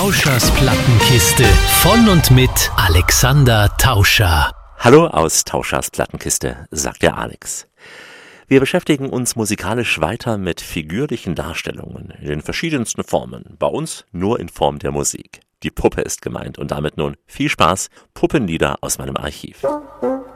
Tauschers Plattenkiste. Von und mit Alexander Tauscher. Hallo aus Tauschers Plattenkiste, sagt der Alex. Wir beschäftigen uns musikalisch weiter mit figürlichen Darstellungen in den verschiedensten Formen. Bei uns nur in Form der Musik. Die Puppe ist gemeint und damit nun viel Spaß, Puppenlieder aus meinem Archiv.